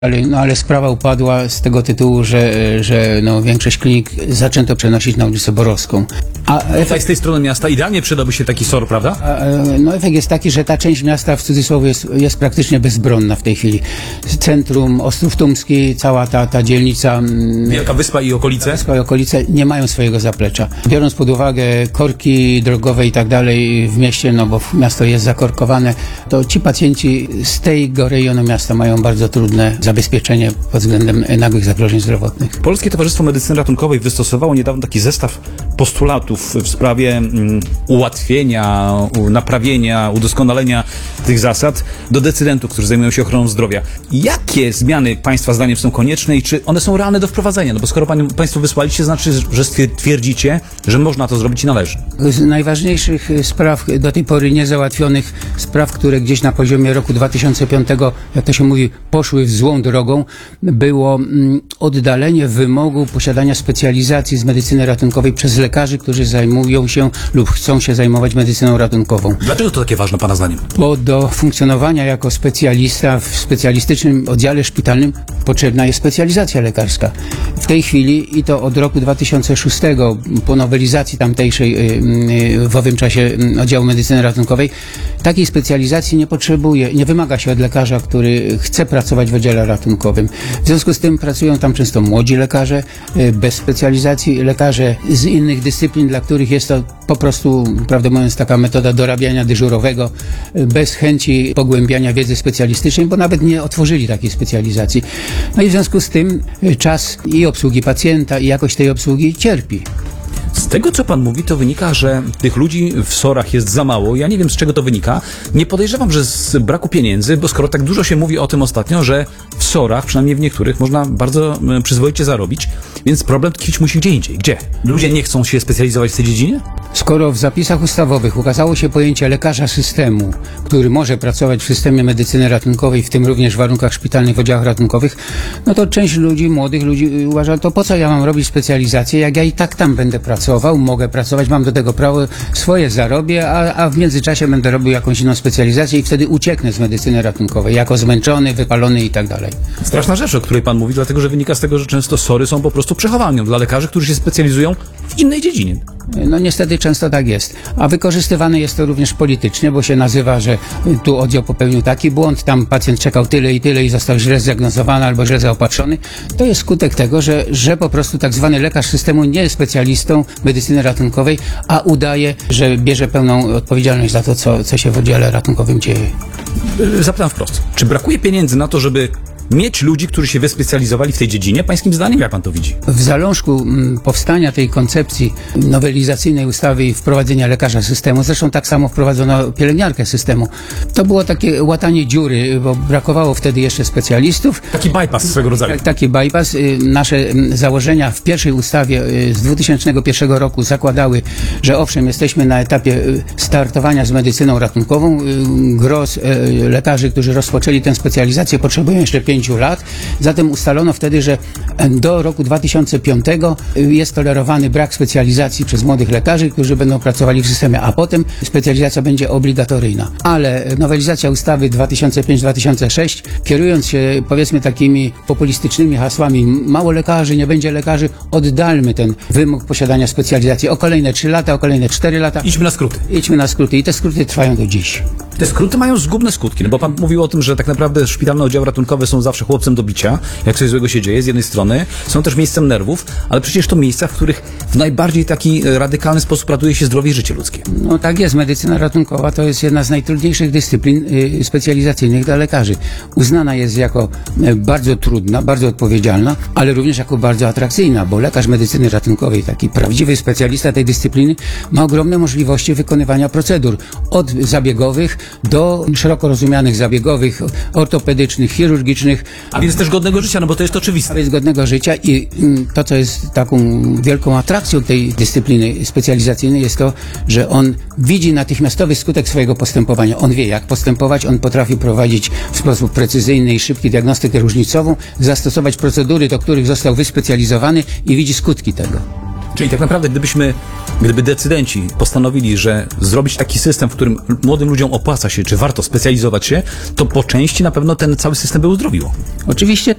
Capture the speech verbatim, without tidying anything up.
Ale, no, ale sprawa upadła z tego tytułu, że, że no, większość klinik zaczęto przenosić na ulicę Borowską. A Tutaj efekt, z tej strony miasta idealnie przydałby się taki S O R, prawda? a, no, efekt jest taki, że ta część miasta w cudzysłowie jest, jest praktycznie bezbronna w tej chwili. Centrum, Ostrów Tumski, cała ta, ta dzielnica, Wielka Wyspa i okolice? swoje okolice nie mają swojego zaplecza. Biorąc pod uwagę korki drogowe i tak dalej w mieście, no bo miasto jest zakorkowane, to ci pacjenci z tego rejonu miasta mają bardzo trudne zabezpieczenie pod względem nagłych zagrożeń zdrowotnych. Polskie Towarzystwo Medycyny Ratunkowej wystosowało niedawno taki zestaw postulatów w sprawie mm, ułatwienia, u, naprawienia, udoskonalenia tych zasad do decydentów, którzy zajmują się ochroną zdrowia. Jakie zmiany Państwa zdaniem są konieczne i czy one są realne do wprowadzenia? No bo skoro panią, Państwo wysłaliście, znaczy, że twierdzicie, że można to zrobić i należy. Z najważniejszych spraw do tej pory niezałatwionych, spraw, które gdzieś na poziomie roku dwa tysiące piątego, jak to się mówi, poszły w złą drogą, było mm, oddalenie wymogu posiadania specjalizacji z medycyny ratunkowej przez lekarzy, którzy zajmują się lub chcą się zajmować medycyną ratunkową. Dlaczego to takie ważne Pana zdaniem? Bo do funkcjonowania jako specjalista w specjalistycznym oddziale szpitalnym potrzebna jest specjalizacja lekarska. W tej chwili i to od roku dwa tysiące szóstego po nowelizacji tamtejszej w owym czasie oddziału medycyny ratunkowej takiej specjalizacji nie potrzebuje, nie wymaga się od lekarza, który chce pracować w oddziale ratunkowym. W związku z tym pracują tam często młodzi lekarze bez specjalizacji, lekarze z innych dyscyplin, dla których jest to po prostu, prawdę mówiąc, taka metoda dorabiania dyżurowego, bez chęci pogłębiania wiedzy specjalistycznej, bo nawet nie otworzyli takiej specjalizacji. No i w związku z tym czas i obsługi pacjenta, i jakość tej obsługi cierpi. Z tego, co Pan mówi, to wynika, że tych ludzi w S O R-ach jest za mało. Ja nie wiem, z czego to wynika. Nie podejrzewam, że z braku pieniędzy, bo skoro tak dużo się mówi o tym ostatnio, że w S O R-ach, przynajmniej w niektórych, można bardzo e, przyzwoicie zarobić, więc problem tkwić musi gdzie indziej. Gdzie? Ludzie nie chcą się specjalizować w tej dziedzinie? Skoro w zapisach ustawowych ukazało się pojęcie lekarza systemu, który może pracować w systemie medycyny ratunkowej, w tym również w warunkach szpitalnych w oddziałach ratunkowych, no to część ludzi, młodych ludzi uważa, to po co ja mam robić specjalizację, jak ja i tak tam będę pracował, mogę pracować, mam do tego prawo, swoje zarobię, a, a w międzyczasie będę robił jakąś inną specjalizację i wtedy ucieknę z medycyny ratunkowej, jako zmęczony, wypalony i tak dalej. Straszna rzecz, o której Pan mówi, dlatego że wynika z tego, że często S O R-y są po prostu przechowalnią dla lekarzy, którzy się specjalizują w innej dziedzinie. No niestety często tak jest. A wykorzystywane jest to również politycznie, bo się nazywa, że tu oddział popełnił taki błąd, tam pacjent czekał tyle i tyle i został źle zdiagnozowany albo źle zaopatrzony. To jest skutek tego, że, że po prostu tak zwany lekarz systemu nie jest specjalistą medycyny ratunkowej, a udaje, że bierze pełną odpowiedzialność za to, co, co się w oddziale ratunkowym dzieje. Zapytam wprost. Czy brakuje pieniędzy na to, żeby mieć ludzi, którzy się wyspecjalizowali w tej dziedzinie? Pańskim zdaniem, jak Pan to widzi? W zalążku m, powstania tej koncepcji nowelizacyjnej ustawy i wprowadzenia lekarza systemu, zresztą tak samo wprowadzono pielęgniarkę systemu, to było takie łatanie dziury, bo brakowało wtedy jeszcze specjalistów. Taki bypass swego rodzaju. Tak, taki bypass. Y, Nasze m, założenia w pierwszej ustawie y, z dwa tysiące pierwszego roku zakładały, że owszem, jesteśmy na etapie y, startowania z medycyną ratunkową. Y, Gros y, lekarzy, którzy rozpoczęli tę specjalizację, potrzebują jeszcze pięć lat. Zatem ustalono wtedy, że do roku dwa tysiące piątego jest tolerowany brak specjalizacji przez młodych lekarzy, którzy będą pracowali w systemie, a potem specjalizacja będzie obligatoryjna. Ale nowelizacja ustawy dwa tysiące piąty dwa tysiące szósty, kierując się powiedzmy takimi populistycznymi hasłami, mało lekarzy, nie będzie lekarzy, oddalmy ten wymóg posiadania specjalizacji o kolejne trzy lata, o kolejne cztery lata. Idźmy na skróty. Idźmy na skróty i te skróty trwają do dziś. Te skróty mają zgubne skutki, no bo Pan mówił o tym, że tak naprawdę szpitalne oddziały ratunkowe są zawsze chłopcem do bicia, jak coś złego się dzieje z jednej strony, są też miejscem nerwów, ale przecież to miejsca, w których w najbardziej taki radykalny sposób ratuje się zdrowie i życie ludzkie. No tak jest, medycyna ratunkowa to jest jedna z najtrudniejszych dyscyplin y, specjalizacyjnych dla lekarzy. Uznana jest jako y, bardzo trudna, bardzo odpowiedzialna, ale również jako bardzo atrakcyjna, bo lekarz medycyny ratunkowej, taki prawdziwy specjalista tej dyscypliny, ma ogromne możliwości wykonywania procedur, od zabiegowych do szeroko rozumianych zabiegowych, ortopedycznych, chirurgicznych. A więc też godnego życia, no bo to jest oczywiste. A więc godnego życia i mm, to, co jest taką wielką atrakcją tej dyscypliny specjalizacyjnej, jest to, że on widzi natychmiastowy skutek swojego postępowania. On wie, jak postępować, on potrafi prowadzić w sposób precyzyjny i szybki diagnostykę różnicową, zastosować procedury, do których został wyspecjalizowany i widzi skutki tego. Czyli tak naprawdę, gdybyśmy, gdyby decydenci postanowili, że zrobić taki system, w którym młodym ludziom opłaca się, czy warto specjalizować się, to po części na pewno ten cały system by uzdrowiło. Oczywiście